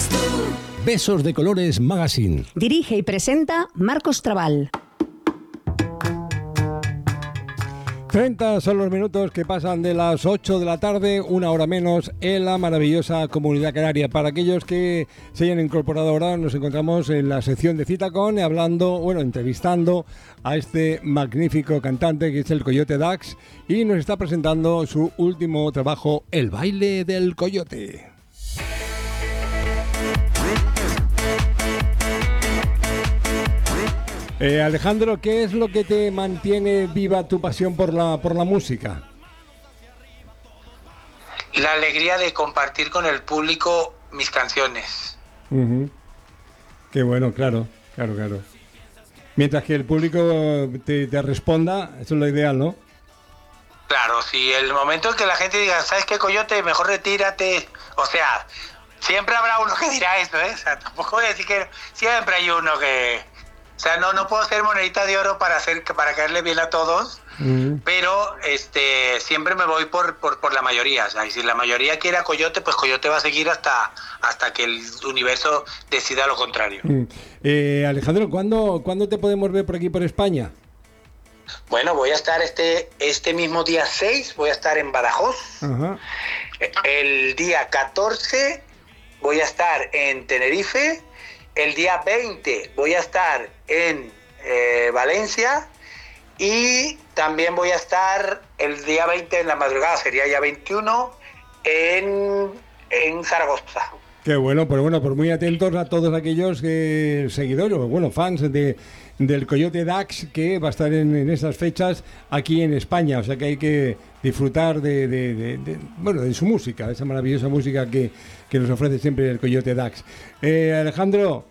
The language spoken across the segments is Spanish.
Besos de Colores Magazine. Dirige y presenta Marcos Trabal. 30 son los minutos que pasan de las 8 de la tarde, una hora menos, en la maravillosa Comunidad Canaria. Para aquellos que se hayan incorporado ahora, nos encontramos en la sección de Cita Con, entrevistando a este magnífico cantante que es el Coyote Dax, y nos está presentando su último trabajo, El baile del coyote. Alejandro, ¿qué es lo que te mantiene viva tu pasión por la música? La alegría de compartir con el público mis canciones. Uh-huh. Qué bueno, claro. Mientras que el público te responda, eso es lo ideal, ¿no? Claro, si el momento en que la gente diga, ¿sabes qué, Coyote? Mejor retírate. O sea, siempre habrá uno que dirá eso, ¿eh? O sea, tampoco voy a decir que siempre hay uno que... O sea, no puedo ser monedita de oro para caerle bien a todos, pero siempre me voy por la mayoría. O sea, y si la mayoría quiere a Coyote, pues Coyote va a seguir hasta que el universo decida lo contrario. Alejandro, ¿cuándo te podemos ver por aquí, por España? Bueno, voy a estar este mismo día 6, voy a estar en Badajoz. Uh-huh. El día 14 voy a estar en Tenerife. El día 20 voy a estar en Valencia, y también voy a estar el día 20 en la madrugada, sería ya 21, en Zaragoza. Qué bueno, pues muy atentos a todos aquellos seguidores, fans del Coyote Dax, que va a estar en esas fechas aquí en España. O sea que hay que disfrutar de su música, esa maravillosa música que nos ofrece siempre el Coyote Dax. Alejandro,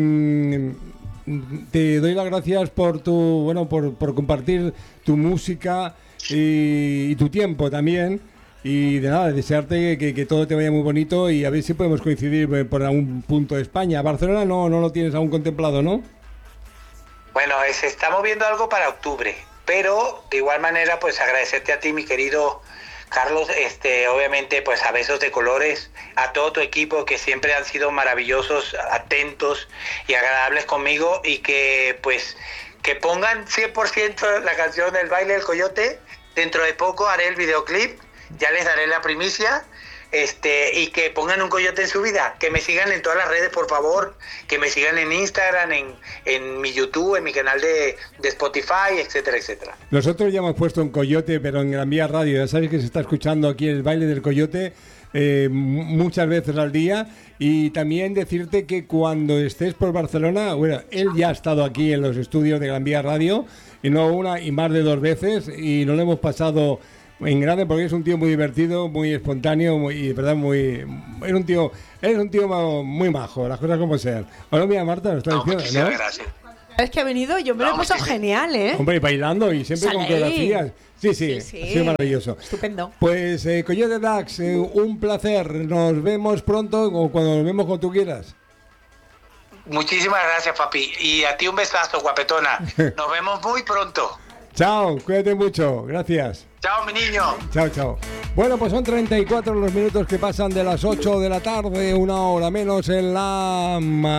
te doy las gracias por por compartir tu música y tu tiempo también. Y de nada, desearte que todo te vaya muy bonito, y a ver si podemos coincidir por algún punto de España. Barcelona no lo tienes aún contemplado, ¿no? Bueno, estamos viendo algo para octubre, pero de igual manera, pues agradecerte a ti, mi querido Carlos, obviamente, pues a Besos de Colores, a todo tu equipo, que siempre han sido maravillosos, atentos y agradables conmigo, y que pongan 100% la canción El baile del coyote. Dentro de poco haré el videoclip, ya les daré la primicia, y que pongan un coyote en su vida, que me sigan en todas las redes, por favor, que me sigan en Instagram, en mi YouTube, en mi canal de Spotify, etcétera, etcétera. Nosotros ya hemos puesto un coyote, pero en Gran Vía Radio, ya sabéis que se está escuchando aquí El baile del coyote muchas veces al día. Y también decirte que cuando estés por Barcelona, él ya ha estado aquí en los estudios de Gran Vía Radio, y no una y más de 2 veces, y nos lo hemos pasado en grande, porque es un tío muy divertido, muy espontáneo, y de verdad es un tío muy majo, las cosas como sean. Bueno, mira, Marta, lo está diciendo, ¿no? Gracias. Es que ha venido, yo me lo he pasado genial, ¿eh? Hombre, bailando y siempre con coreografías. Sí, ha sido maravilloso. Estupendo. Pues, Coyote Dax, un placer. Nos vemos pronto, o cuando nos vemos, cuando tú quieras. Muchísimas gracias, papi. Y a ti un besazo, guapetona. Nos vemos muy pronto. Chao, cuídate mucho. Gracias. Chao, mi niño. Chao. Bueno, pues son 34 los minutos que pasan de las 8 de la tarde, una hora menos, en la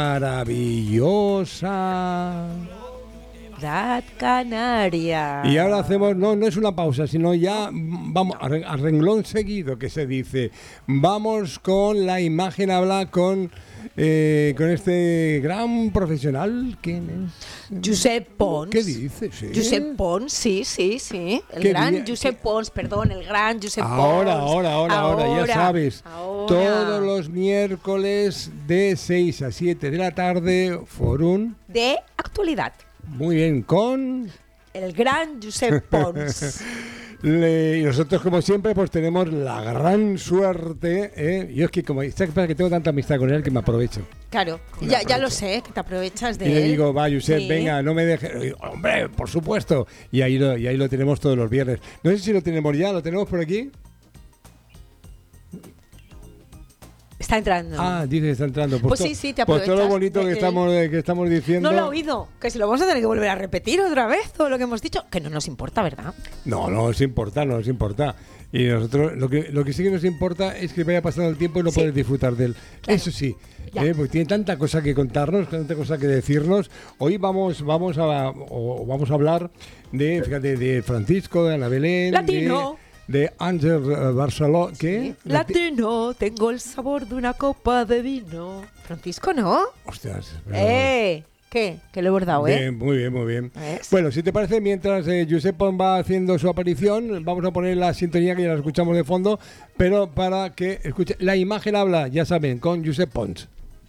maravillosa Comunidad Canaria. Y ahora hacemos, no es una pausa, sino ya vamos a renglón seguido, que se dice. Vamos con la imagen, habla con este gran profesional. ¿Quién es? Josep Pons. ¿Qué dices? ¿Sí? Josep Pons, sí. El gran Josep Pons, perdón, el gran Josep Pons. Ahora, ya sabes. Todos los miércoles de 6 a 7 de la tarde, Fórum de Actualidad. Muy bien, con el gran Josep Pons. Y nosotros, como siempre, pues tenemos la gran suerte, yo es que que tengo tanta amistad con él que me aprovecho. Claro, ya lo sé, que te aprovechas de él. Y le digo, va, Josep, venga, no me dejes. Hombre, por supuesto. Y ahí lo tenemos todos los viernes. No sé si lo tenemos ya, ¿lo tenemos por aquí? Está entrando. Ah, dice que está entrando. Pues sí, te Por todo lo aprovechas bonito que estamos diciendo. No lo he oído, que si lo vamos a tener que volver a repetir otra vez, todo lo que hemos dicho, que no nos importa, ¿verdad? No nos importa. Y nosotros lo que sí que nos importa es que vaya pasando el tiempo y no Sí. poder disfrutar de él. Claro. Eso sí, Ya. porque tiene tanta cosa que contarnos, tanta cosa que decirnos. Hoy vamos a hablar de Francisco, de Ana Belén, Latino. de Ángel Barceló. ¿Qué? Latino, tengo el sabor de una copa de vino. Francisco, ¿no? Hostias. ¿Qué? Que lo he bordado, ¿eh? Bien, muy bien, muy bien. ¿Ves? Bueno, si te parece, mientras Josep Pons va haciendo su aparición, vamos a poner la sintonía que ya la escuchamos de fondo, pero para que escuche. La imagen habla, ya saben, con Josep Pons.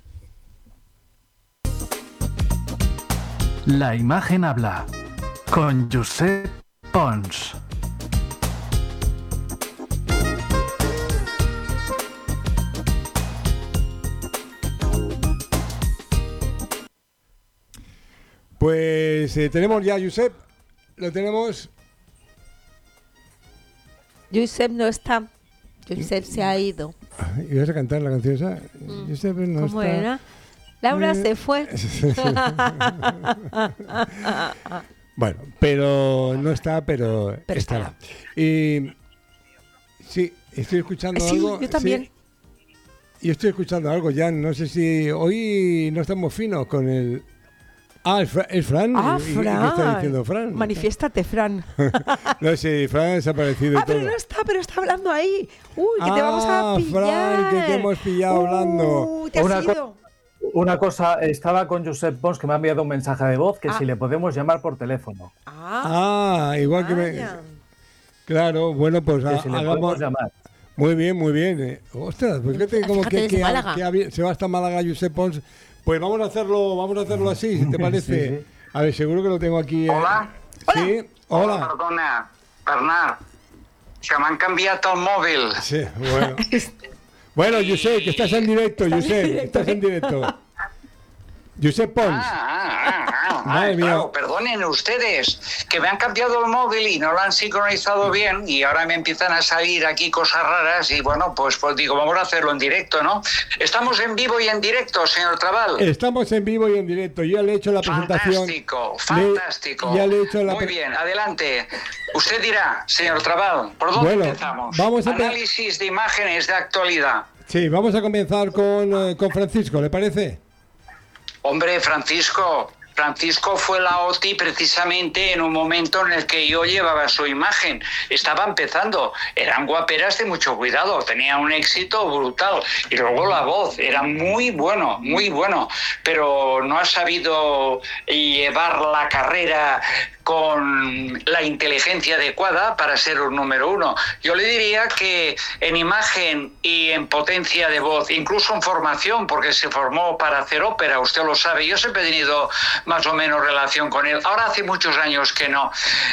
La imagen habla con Josep Pons. Pues tenemos ya a Josep, lo tenemos. Josep no está. Josep se ha ido. ¿Y vas a cantar la canción esa? Josep no ¿Cómo está. era? Laura se fue. Bueno, pero no está, pero estará. Y sí, estoy escuchando Sí, algo. yo también. Sí. Y estoy escuchando algo ya, no sé si hoy no estamos finos con el... Ah, es Fran. Ah, ¿Y Fran. qué está diciendo Fran? Manifiéstate, Fran. No sé, Fran ha desaparecido y Pero todo. no está, pero está hablando ahí. Uy, que te vamos a pillar. Fran, que te hemos pillado hablando. Te has Una ido. Una cosa, estaba con Josep Pons que me ha enviado un mensaje de voz que si le podemos llamar por teléfono. Igual que me... vaya. Claro, bueno, pues Que si le hagamos... podemos llamar. Muy bien, muy bien. Ostras, pues fíjate como Fíjate, desde Málaga. se va hasta Málaga Josep Pons. Pues vamos a hacerlo así, si te parece. Sí, sí. A ver, seguro que lo tengo aquí. Hola. Sí, hola. Perdona, Bernard, que me han cambiado el móvil. Sí, bueno. Bueno, Josep, que estás en directo, Josep, estás en directo. Josep Pons. Madre mía. Claro, perdonen ustedes, que me han cambiado el móvil y no lo han sincronizado bien y ahora me empiezan a salir aquí cosas raras y bueno, pues digo, vamos a hacerlo en directo, ¿no? Estamos en vivo y en directo, señor Trabal. Estamos en vivo y en directo. Yo ya le he hecho la presentación. Fantástico, fantástico. Ya le he hecho la Muy bien, adelante. Usted dirá, señor Trabal, ¿por dónde Bueno, empezamos? vamos a Análisis de imágenes de actualidad. Sí, vamos a comenzar con Francisco, ¿le parece? Hombre, Francisco fue la OTI precisamente en un momento en el que yo llevaba su imagen. Estaba empezando. Eran guaperas de mucho cuidado. Tenía un éxito brutal. Y luego la voz. Era muy bueno, muy bueno. Pero no ha sabido llevar la carrera con la inteligencia adecuada para ser un número uno. Yo le diría que en imagen y en potencia de voz, incluso en formación, porque se formó para hacer ópera, usted lo sabe, yo siempre he tenido más o menos relación con él. Ahora hace muchos años que no.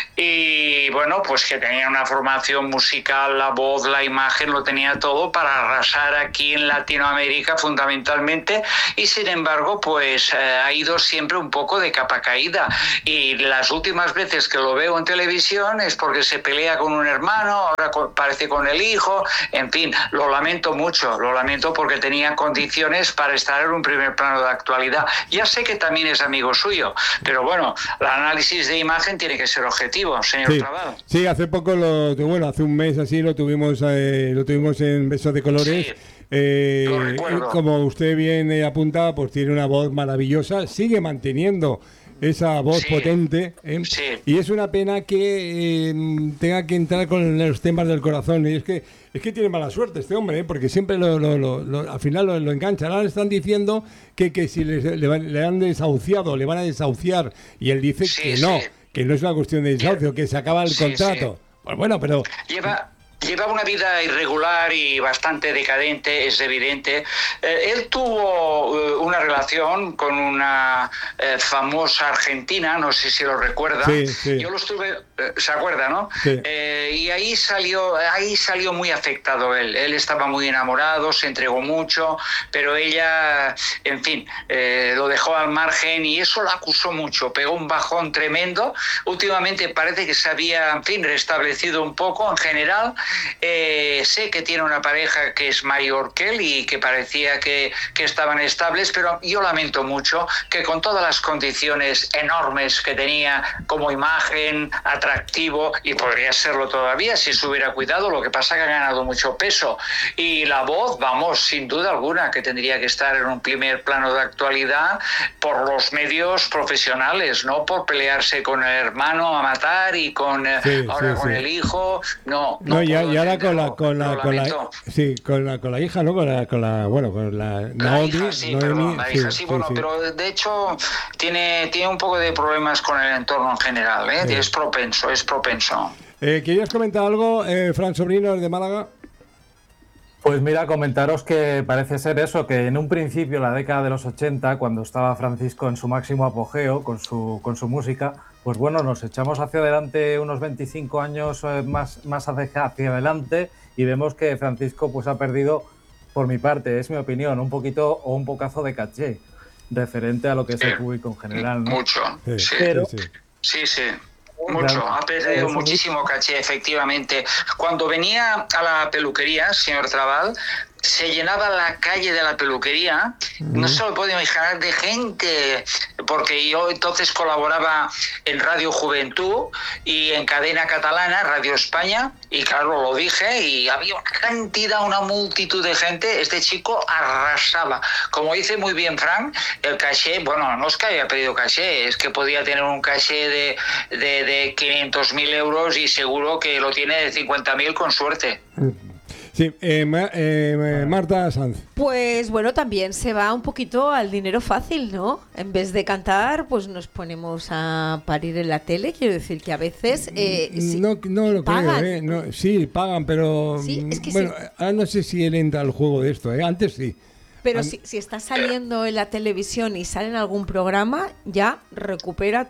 Y bueno, pues que tenía una formación musical, la voz, la imagen, lo tenía todo para arrasar aquí en Latinoamérica fundamentalmente, y sin embargo, pues ha ido siempre un poco de capa caída. Y las últimas veces que lo veo en televisión es porque se pelea con un hermano, ahora parece con el hijo, en fin, lo lamento mucho, lo lamento porque tenía condiciones para estar en un primer plano de actualidad. Ya sé que también es amigo suyo, pero bueno, el análisis de imagen tiene que ser objetivo, señor Trabal. Sí, hace poco, hace un mes así lo tuvimos en Besos de Colores. Sí. Lo recuerdo. Como usted bien apunta, pues tiene una voz maravillosa, sigue manteniendo esa voz potente, Sí. Y es una pena que tenga que entrar con los temas del corazón. Y es que tiene mala suerte este hombre, porque siempre al final lo enganchan. Ahora le están diciendo que si le han desahuciado, le van a desahuciar, y él dice que no es una cuestión de desahucio, que se acaba el contrato. Pues bueno, pero... Lleva una vida irregular y bastante decadente, es evidente. Él tuvo una relación con una famosa argentina, no sé si lo recuerda. Sí. Yo lo estuve, se acuerda, ¿no? Sí. Y ahí salió muy afectado él. Él estaba muy enamorado, se entregó mucho, pero ella, en fin, lo dejó al margen y eso la acusó mucho. Pegó un bajón tremendo. Últimamente parece que se había, en fin, restablecido un poco en general. Sé que tiene una pareja que es mayor que él y que parecía que estaban estables, pero yo lamento mucho que con todas las condiciones enormes que tenía como imagen, atractivo, y podría serlo todavía si se hubiera cuidado, lo que pasa que ha ganado mucho peso. Y la voz, vamos, sin duda alguna, que tendría que estar en un primer plano de actualidad por los medios profesionales, no por pelearse con el hermano a matar y con con el hijo. No, y ahora con la hija, ¿no? Con la Naomi, hija, sí, perdón, la hija, sí, bueno, pero de hecho tiene un poco de problemas con el entorno en general, ¿eh? Sí. Es propenso. ¿Querías comentar algo, Fran Sobrino, de Málaga? Pues mira, comentaros que parece ser eso, que en un principio, la década de los 80, cuando estaba Francisco en su máximo apogeo con su música, pues bueno, nos echamos hacia adelante unos 25 años más hacia adelante y vemos que Francisco pues ha perdido, por mi parte, es mi opinión, un poquito o un pocazo de caché referente a lo que es el público en general, ¿no? Mucho, sí. Pero, sí. Mucho, ha perdido muchísimo caché, efectivamente. Cuando venía a la peluquería, señor Trabal, se llenaba la calle de la peluquería, no se lo puede imaginar, de gente, porque yo entonces colaboraba en Radio Juventud y en Cadena Catalana, Radio España, y claro, lo dije, y había una multitud de gente. Este chico arrasaba. Como dice muy bien Frank, el caché, bueno, no es que haya pedido caché, es que podía tener un caché de 500.000 euros y seguro que lo tiene de 50.000 con suerte. Sí, Marta Sanz. Pues bueno, también se va un poquito al dinero fácil, ¿no? En vez de cantar, pues nos ponemos a parir en la tele. Quiero decir que a veces no lo pagan. Creo, no, sí, pagan, pero sí, es que bueno, ahora no sé si él entra al juego de esto, antes sí. Pero si está saliendo en la televisión y sale en algún programa, ya recupera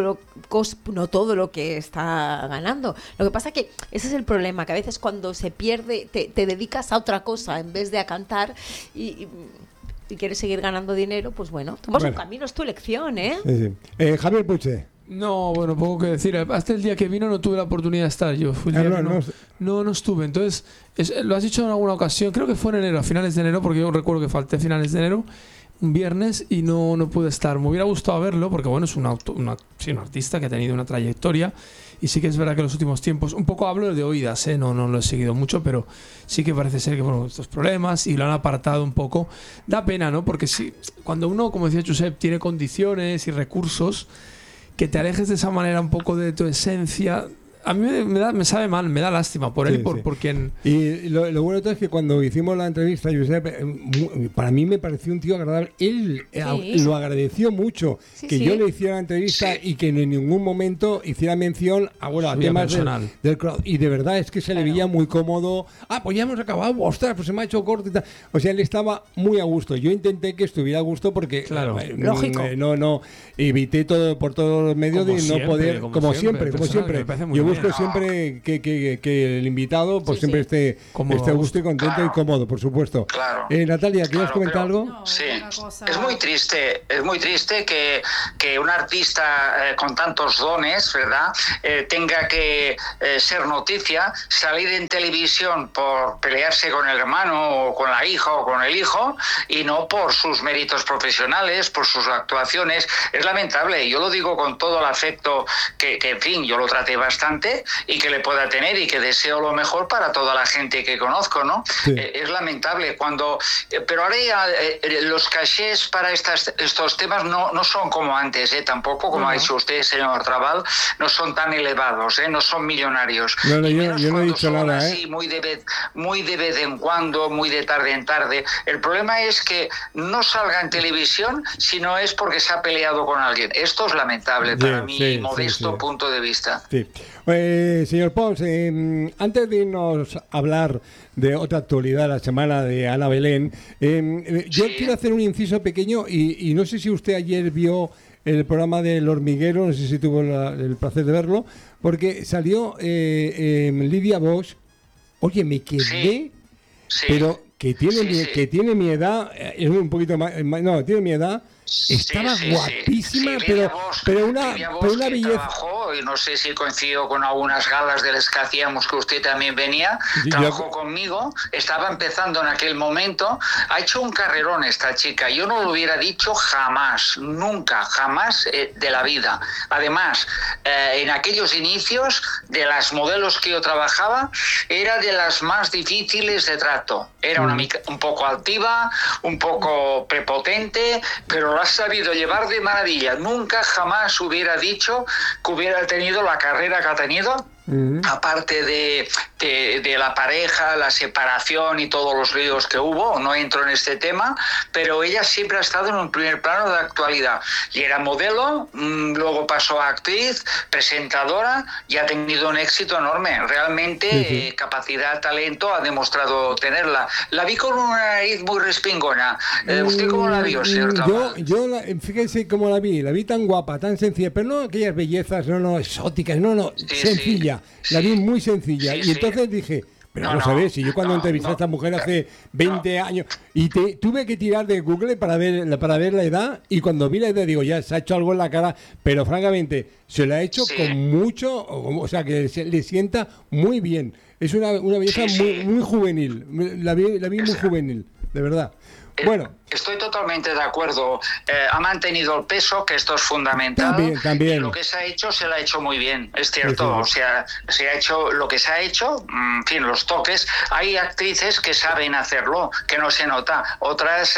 no todo lo que está ganando. Lo que pasa que ese es el problema, que a veces cuando se pierde, te dedicas a otra cosa en vez de a cantar y quieres seguir ganando dinero, pues bueno, tomas un camino, es tu elección, ¿eh? Sí. Javier Puche. No, bueno, poco que decir. Hasta el día que vino no tuve la oportunidad de estar. Yo fui el día que no estuve. Entonces, lo has dicho en alguna ocasión. Creo que fue en enero, a finales de enero, porque yo recuerdo que falté a finales de enero, un viernes, y no pude estar. Me hubiera gustado verlo, porque bueno, es un artista que ha tenido una trayectoria. Y sí que es verdad que en los últimos tiempos, un poco hablo de oídas, no lo he seguido mucho, pero sí que parece ser que, bueno, estos problemas y lo han apartado un poco. Da pena, ¿no? Porque cuando uno, como decía Josep, tiene condiciones y recursos, que te alejes de esa manera un poco de tu esencia, a mí me sabe mal, me da lástima por él, por quien... Y lo bueno de todo es que cuando hicimos la entrevista, Josep, para mí me pareció un tío agradable. Él lo agradeció mucho, yo le hiciera la entrevista y que en ningún momento hiciera mención a temas del crowd. Y de verdad es que se le veía muy cómodo. Pues ya hemos acabado, ostras, pues se me ha hecho corto y tal. O sea, él estaba muy a gusto. Yo intenté que estuviera a gusto porque... Claro, lógico. No, evité todo por todos los medios de no poder... Como siempre. Yo busco siempre que el invitado siempre esté a gusto y contento y cómodo, por supuesto. Claro. Natalia, ¿quieres comentar algo? No, sí, es muy triste que un artista con tantos dones, ¿verdad?, tenga que ser noticia, salir en televisión por pelearse con el hermano o con la hija o con el hijo, y no por sus méritos profesionales, por sus actuaciones. Es lamentable, yo lo digo con todo el afecto que en fin, yo lo traté bastante y que le pueda tener y que deseo lo mejor para toda la gente que conozco, ¿no? Sí. Es lamentable pero ahora ya, los cachés para estos temas no son como antes, tampoco, como ha dicho usted, señor Trabal, no son tan elevados, no son millonarios. Yo no he dicho nada, así, muy de vez en cuando, muy de tarde en tarde. El problema es que no salga en televisión si no es porque se ha peleado con alguien. Esto es lamentable para mi modesto punto de vista. Sí. Señor Pons, antes de irnos a hablar de otra actualidad de la semana de Ana Belén, yo quiero hacer un inciso pequeño y no sé si usted ayer vio el programa del Hormiguero, no sé si tuvo el placer de verlo, porque salió Lidia Bosch. Oye, me quedé, pero que tiene mi edad, es un poquito más, no, tiene mi edad. Estaba guapísima, pero una belleza. y no sé si coincidió con algunas galas de las que hacíamos, que usted también venía, trabajó conmigo, estaba empezando en aquel momento, ha hecho un carrerón esta chica, yo no lo hubiera dicho jamás, nunca, jamás de la vida. Además, en aquellos inicios, de las modelos que yo trabajaba, era de las más difíciles de trato. Era un poco altiva, un poco prepotente, pero lo has sabido llevar de maravilla. Nunca jamás hubiera dicho que hubiera tenido la carrera que ha tenido. Aparte de la pareja, la separación y todos los líos que hubo, no entro en este tema, pero ella siempre ha estado en un primer plano de actualidad. Y era modelo, luego pasó a actriz, presentadora, y ha tenido un éxito enorme. Realmente, capacidad, talento, ha demostrado tenerla. La vi con una nariz muy respingona. ¿Usted cómo la vio, señor Trabal? Yo fíjese cómo la vi tan guapa, tan sencilla, pero no aquellas bellezas, no exóticas, sencilla. La vi muy sencilla. Y entonces dije, pero vamos a ver, si yo cuando entrevisté a esta mujer hace 20 años y tuve que tirar de Google para ver la edad, y cuando vi la edad digo, ya se ha hecho algo en la cara, pero francamente se lo ha hecho con mucho, o sea, que le sienta muy bien. Es una belleza muy juvenil. La vi muy juvenil, de verdad. Bueno, estoy totalmente de acuerdo. Ha mantenido el peso, que esto es fundamental. También. Y lo que se ha hecho, se lo ha hecho muy bien, es cierto. O sea, se ha hecho lo que se ha hecho, en fin, los toques. Hay actrices que saben hacerlo, que no se nota. Otras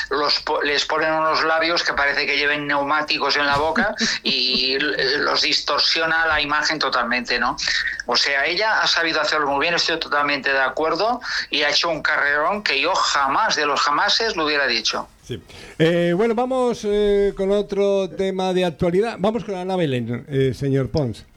les ponen unos labios que parece que lleven neumáticos en la boca y los distorsiona la imagen totalmente, ¿no? O sea, ella ha sabido hacerlo muy bien, estoy totalmente de acuerdo, y ha hecho un carrerón que yo jamás, de los jamases, lo hubiera dicho. Sí. Bueno, vamos con otro tema de actualidad. Vamos con Ana Belén, señor Pons.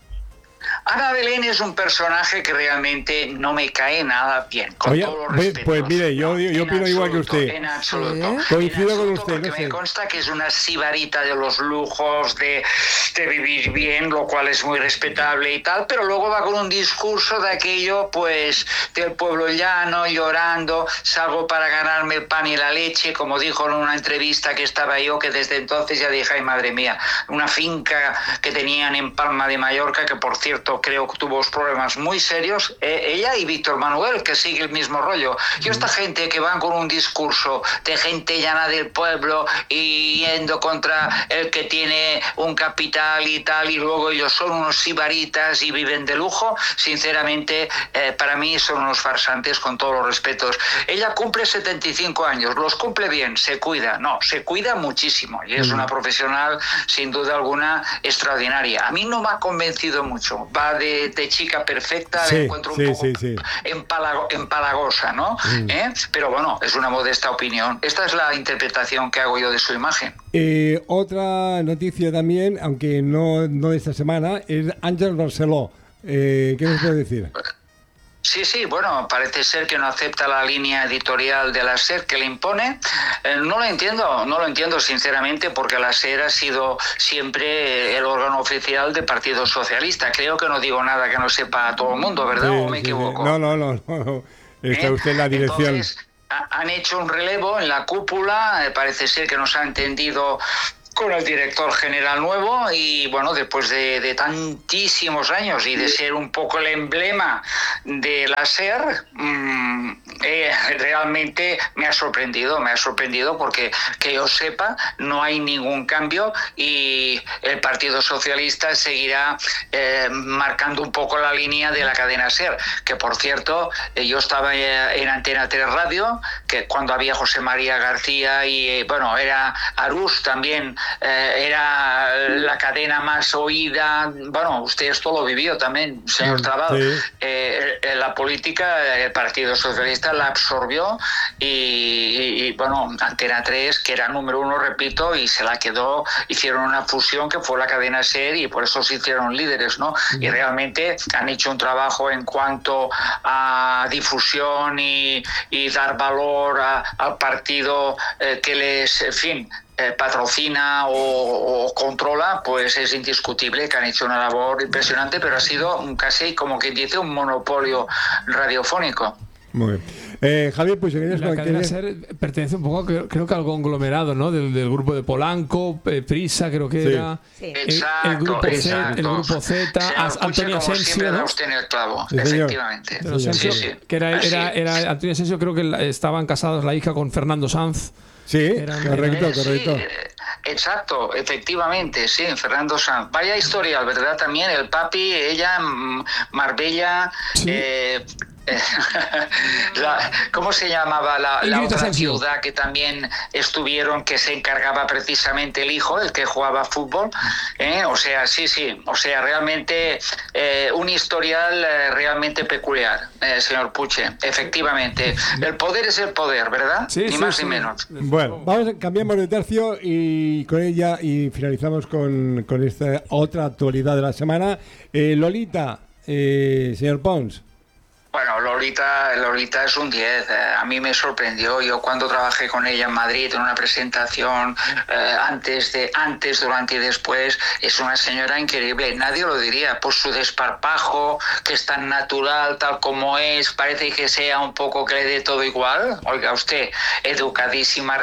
Ana Belén es un personaje que realmente no me cae nada bien, con todos los respetos. Pues mire, yo opino igual que usted. En absoluto. Coincido con usted. Porque me consta que es una sibarita de los lujos, de vivir bien, lo cual es muy respetable y tal, pero luego va con un discurso de aquello, pues, del pueblo llano, llorando, salgo para ganarme el pan y la leche, como dijo en una entrevista que estaba yo, que desde entonces ya dije, ay madre mía, una finca que tenían en Palma de Mallorca, que por cierto creo que tuvo problemas muy serios, ella y Víctor Manuel, que sigue el mismo rollo. Y esta gente que van con un discurso de gente llana del pueblo y yendo contra el que tiene un capital y tal, y luego ellos son unos sibaritas y viven de lujo, sinceramente para mí son unos farsantes, con todos los respetos. Ella cumple 75 años, los cumple bien, se cuida muchísimo y es una profesional sin duda alguna extraordinaria. A mí no me ha convencido mucho, va de chica perfecta, la encuentro un poco empalagosa, ¿no? Pero bueno, es una modesta opinión. Esta es la interpretación que hago yo de su imagen. Otra noticia también, aunque no de esta semana, es Àngels Barceló. ¿Qué nos puede decir? Sí, bueno, parece ser que no acepta la línea editorial de la SER que le impone. No lo entiendo sinceramente, porque la SER ha sido siempre el órgano oficial del Partido Socialista. Creo que no digo nada que no sepa todo el mundo, ¿verdad? ¿O me equivoco? No. Está usted en la dirección. Entonces, han hecho un relevo en la cúpula, parece ser que nos ha entendido con el director general nuevo, y bueno, después de tantísimos años y de ser un poco el emblema de la SER, realmente me ha sorprendido porque, que yo sepa, no hay ningún cambio y el Partido Socialista seguirá marcando un poco la línea de la cadena SER, que por cierto, yo estaba en Antena 3 Radio, que cuando había José María García y bueno, era Arús también, era la cadena más oída. Bueno, usted esto lo vivió también, señor Trabal. La política, el Partido Socialista la absorbió y bueno, Antena 3, que era número 1, repito, y se la quedó, hicieron una fusión que fue la cadena SER y por eso se hicieron líderes, ¿no? Y realmente han hecho un trabajo en cuanto a difusión y dar valor al partido que les, en fin, patrocina o controla, pues es indiscutible que han hecho una labor impresionante, pero ha sido casi, como quien dice, un monopolio radiofónico. Muy Javier, pues la cadena SER pertenece un poco, creo que al conglomerado, ¿no? Del grupo de Polanco, Prisa, creo que era. Sí. El grupo Z, Antonio Asensio, ¿no? Usted en el clavo, sí, efectivamente. Asensio, que era Antonio Asensio, creo que estaban casados la hija con Fernando Sanz. Sí, correcto. Sí, exacto, efectivamente, sí, Fernando Sanz. Vaya historial, ¿verdad? También el papi, ella, Marbella, sí. ¿Cómo se llamaba la otra Asensio. ciudad que también estuvieron, que se encargaba precisamente el hijo, el que jugaba fútbol? O sea, sí, o sea, realmente un historial realmente peculiar, señor Puche, efectivamente. El poder es el poder, ¿verdad? Sí, ni más ni menos. Bueno, cambiamos de tercio y con ella y finalizamos con esta otra actualidad de la semana. Lolita, señor Pons. Bueno, Lolita es un 10. A mí me sorprendió. Yo cuando trabajé con ella en Madrid en una presentación, antes, durante y después, es una señora increíble. Nadie lo diría por su desparpajo, que es tan natural, tal como es. Parece que sea un poco que le dé todo igual. Oiga usted, educadísima,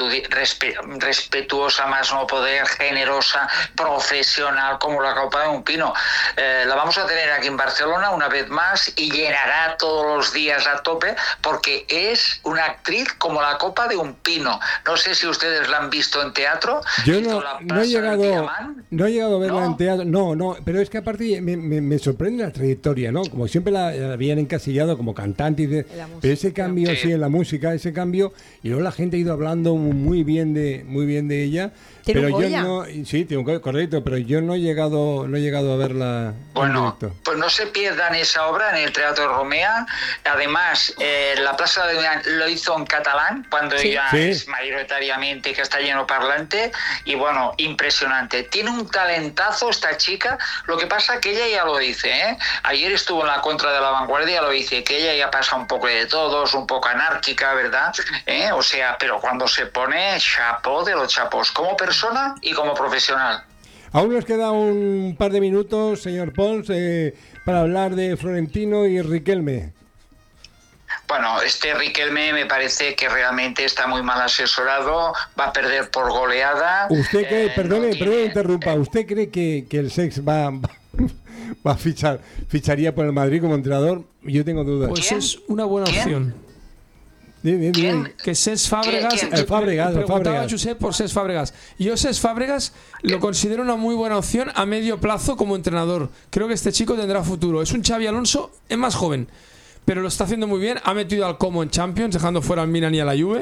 respetuosa, más no poder, generosa, profesional, como la copa de un pino. La vamos a tener aquí en Barcelona una vez más y llenará todos los días a tope, porque es una actriz como la copa de un pino. No sé si ustedes la han visto en teatro. Yo no he llegado a verla en teatro. No, pero es que aparte me sorprende la trayectoria, ¿no? Como siempre la habían encasillado como cantante, pero ese cambio, sí, en la música, ese cambio, y luego la gente ha ido hablando muy bien de ella. Pero yo no, sí, correcto, pero yo no he llegado a verla en directo. Pues no se pierdan esa obra en el Teatro Romea. Además, la Plaza de Unión lo hizo en catalán, cuando ella es mayoritariamente castellano parlante, y bueno, impresionante. Tiene un talentazo esta chica. Lo que pasa que ella ya lo dice, ayer estuvo en la Contra de la Vanguardia, lo dice, que ella ya pasa un poco de todos, un poco anárquica, ¿verdad? O sea, pero cuando se pone, chapó de los chapos, como persona y como profesional. Aún nos queda un par de minutos, señor Pons, para hablar de Florentino y Riquelme. Bueno, este Riquelme me parece que realmente está muy mal asesorado, va a perder por goleada. ¿Usted cree, perdone, interrumpa, ¿usted cree que el Sex va a ficharía por el Madrid como entrenador? Yo tengo dudas. Pues es una buena opción. ¿Quién? Que Cesc Fàbregas. El Fàbregas. Preguntaba a Josep por Cesc Fàbregas. Yo Cesc Fàbregas lo considero una muy buena opción a medio plazo como entrenador. Creo que este chico tendrá futuro. Es un Xavi Alonso, es más joven, pero lo está haciendo muy bien. Ha metido al Como en Champions, dejando fuera al Milan y a la Juve.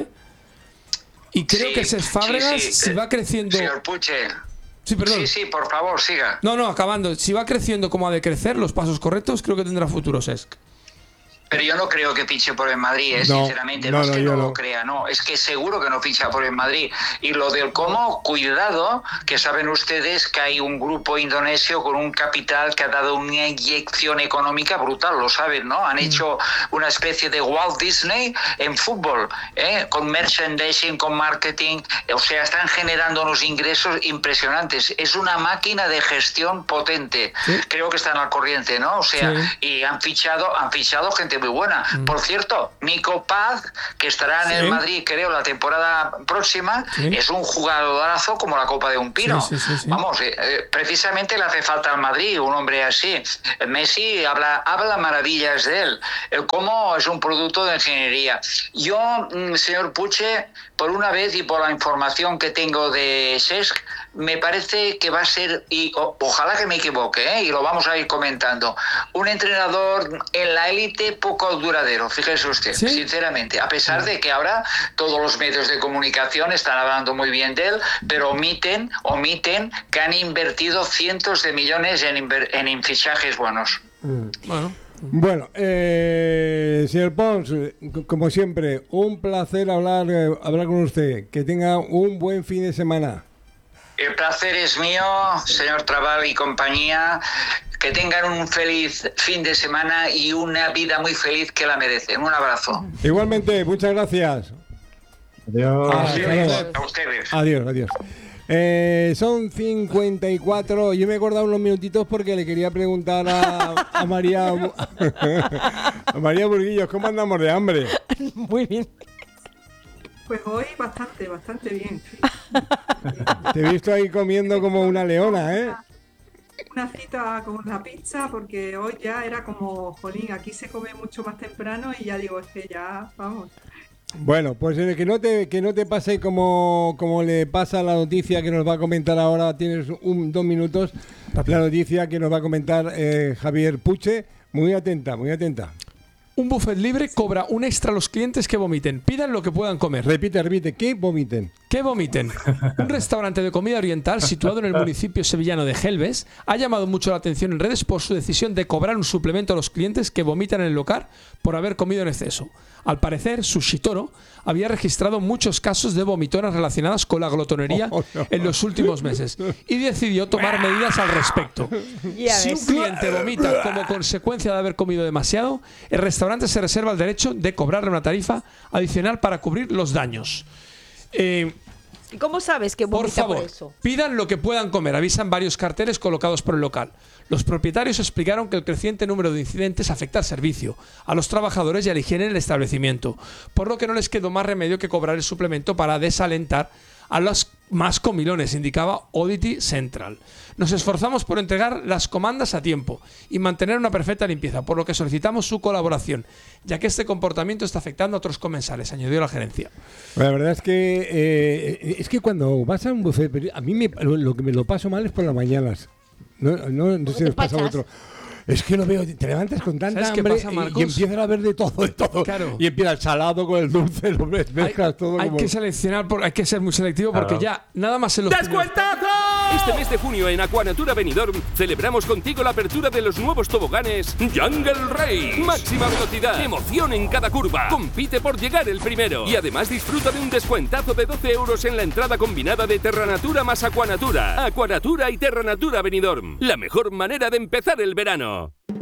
Y creo que Cesc Fàbregas, si va creciendo... Señor Puche. Sí, perdón. Sí, por favor, siga. No, acabando. Si va creciendo como ha de crecer, los pasos correctos, creo que tendrá futuro Cesc. Pero yo no creo que fiche por el Madrid, sinceramente. No es que no lo crea, es que seguro que no ficha por el Madrid. Y lo del Como, cuidado, que saben ustedes que hay un grupo indonesio con un capital que ha dado una inyección económica brutal, lo saben, ¿no? Han hecho una especie de Walt Disney en fútbol, con merchandising, con marketing, o sea, están generando unos ingresos impresionantes. Es una máquina de gestión potente. Creo que están al corriente, ¿no? O sea, y han fichado gente muy buena. Por cierto, Nico Paz, que estará en el Madrid, creo, la temporada próxima, es un jugadorazo como la copa de un pino. Vamos, precisamente le hace falta al Madrid un hombre así. Messi habla maravillas de él. Como es un producto de ingeniería. Yo, señor Puche, por una vez y por la información que tengo de Cesc, me parece que va a ser, y ojalá que me equivoque, y lo vamos a ir comentando, un entrenador en la élite poco duradero, fíjese usted, sinceramente, a pesar de que ahora todos los medios de comunicación están hablando muy bien de él, pero omiten que han invertido cientos de millones en fichajes buenos. Bueno, señor Pons, como siempre, un placer hablar con usted. Que tenga un buen fin de semana. El placer es mío, señor Trabal y compañía. Que tengan un feliz fin de semana y una vida muy feliz que la merecen. Un abrazo. Igualmente, muchas gracias. Adiós. A ustedes. Adiós. Son 54. Yo me he acordado unos minutitos porque le quería preguntar a María a María Burguillos, ¿cómo andamos de hambre? Muy bien. Pues hoy bastante bien. Te he visto ahí comiendo como una leona, ¿eh? Una cita con la pizza, porque hoy ya era como, jolín, aquí se come mucho más temprano y ya digo, es que ya, vamos. Bueno, pues que no te pase como le pasa la noticia que nos va a comentar ahora. Tienes 2 minutos. La noticia que nos va a comentar Javier Puche. Muy atenta. Un buffet libre cobra un extra a los clientes que vomiten. Pidan lo que puedan comer. Repite, ¿qué vomiten? ¿Qué vomiten? Un restaurante de comida oriental situado en el municipio sevillano de Gelbes ha llamado mucho la atención en redes por su decisión de cobrar un suplemento a los clientes que vomitan en el local por haber comido en exceso. Al parecer, Sushitoro había registrado muchos casos de vomitonas relacionadas con la glotonería en los últimos meses y decidió tomar medidas al respecto. Si un cliente vomita como consecuencia de haber comido demasiado, el restaurante se reserva el derecho de cobrarle una tarifa adicional para cubrir los daños. ¿Y cómo sabes que vomita por eso? Pidan lo que puedan comer, avisan varios carteles colocados por el local. Los propietarios explicaron que el creciente número de incidentes afecta al servicio, a los trabajadores y a la higiene en el establecimiento, por lo que no les quedó más remedio que cobrar el suplemento para desalentar a los más comilones, indicaba Oddity Central. Nos esforzamos por entregar las comandas a tiempo y mantener una perfecta limpieza, por lo que solicitamos su colaboración, ya que este comportamiento está afectando a otros comensales, añadió la gerencia. La verdad es que cuando vas a un buffet, a mí lo que me lo paso mal es por las mañanas. No sé si os pasa a otro. Es que lo veo, te levantas con tanta hambre pasa, y empiezas a ver de todo. Claro. Y empieza el salado con el dulce, lo mezclas todo. Hay que seleccionar, hay que ser muy selectivo porque ya nada más se lo ¡Descuentazo! Este mes de junio en Aquanatura Benidorm celebramos contigo la apertura de los nuevos toboganes Jungle Race. Máxima velocidad, emoción en cada curva. Compite por llegar el primero. Y además disfruta de un descuentazo de 12 euros en la entrada combinada de Terranatura más Aquanatura. Aquanatura y Terranatura Benidorm. La mejor manera de empezar el verano.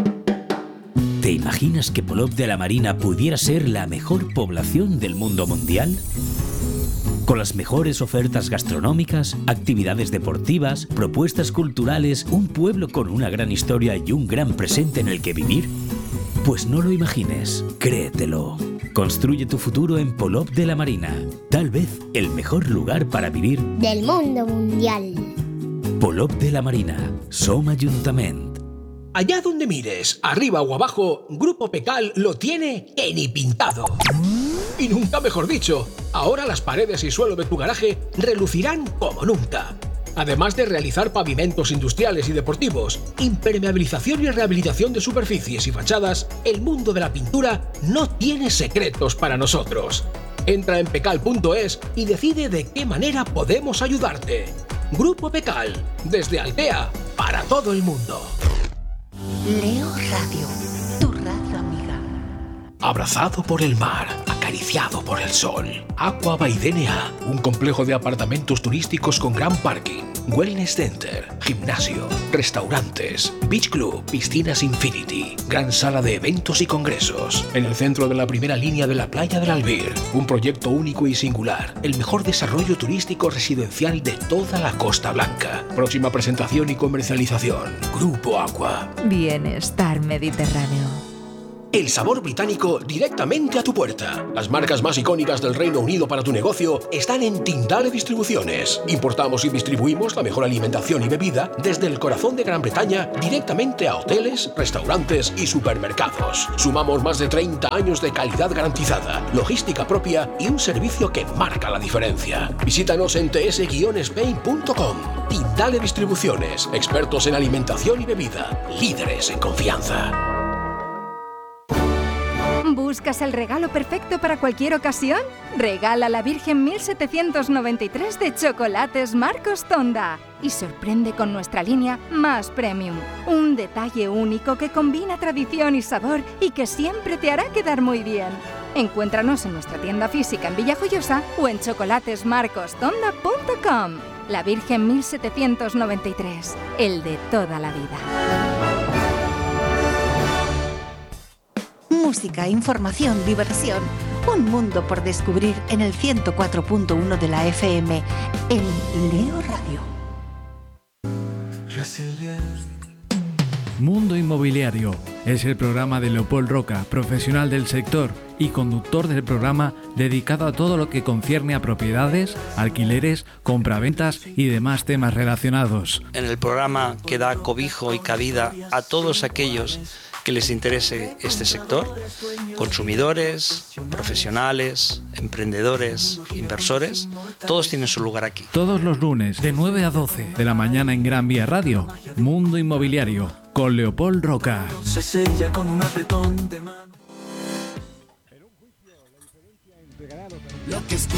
¿Te imaginas que Polop de la Marina pudiera ser la mejor población del mundo mundial? Con las mejores ofertas gastronómicas, actividades deportivas, propuestas culturales, un pueblo con una gran historia y un gran presente en el que vivir. Pues no lo imagines, créetelo. Construye tu futuro en Polop de la Marina. Tal vez el mejor lugar para vivir del mundo mundial. Polop de la Marina, Som Ayuntament. Allá donde mires, arriba o abajo, Grupo Pecal lo tiene que ni pintado. Y nunca mejor dicho, ahora las paredes y suelo de tu garaje relucirán como nunca. Además de realizar pavimentos industriales y deportivos, impermeabilización y rehabilitación de superficies y fachadas, el mundo de la pintura no tiene secretos para nosotros. Entra en pecal.es y decide de qué manera podemos ayudarte. Grupo Pecal, desde Altea, para todo el mundo. Leo Radio, tu radio amiga. Abrazado por el mar, acariciado por el sol. Aqua by DNA, un complejo de apartamentos turísticos con gran parking, wellness center, gimnasio, restaurantes, beach club, piscinas infinity, gran sala de eventos y congresos. En el centro de la primera línea de la playa del Albir, un proyecto único y singular, el mejor desarrollo turístico residencial de toda la Costa Blanca. Próxima presentación y comercialización, Grupo Aqua. Bienestar mediterráneo. El sabor británico directamente a tu puerta. Las marcas más icónicas del Reino Unido para tu negocio están en Tindale Distribuciones. Importamos y distribuimos la mejor alimentación y bebida desde el corazón de Gran Bretaña directamente a hoteles, restaurantes y supermercados. Sumamos más de 30 años de calidad garantizada, logística propia y un servicio que marca la diferencia. Visítanos en ts-spain.com. Tindale Distribuciones, expertos en alimentación y bebida, líderes en confianza. ¿Buscas el regalo perfecto para cualquier ocasión? Regala la Virgen 1793 de Chocolates Marcos Tonda y sorprende con nuestra línea Más Premium. Un detalle único que combina tradición y sabor y que siempre te hará quedar muy bien. Encuéntranos en nuestra tienda física en Villajoyosa o en chocolatesmarcostonda.com. La Virgen 1793, el de toda la vida. Música, información, diversión. Un mundo por descubrir en el 104.1 de la FM en Leo Radio. Mundo Inmobiliario. Es el programa de Leopoldo Roca, profesional del sector y conductor del programa dedicado a todo lo que concierne a propiedades, alquileres, compraventas y demás temas relacionados. En el programa que da cobijo y cabida a todos aquellos que les interese este sector, consumidores, profesionales, emprendedores, inversores, todos tienen su lugar aquí. Todos los lunes de 9 a 12 de la mañana en Gran Vía Radio, Mundo Inmobiliario, con Leopoldo Roca. Se sella con un apretón de mano.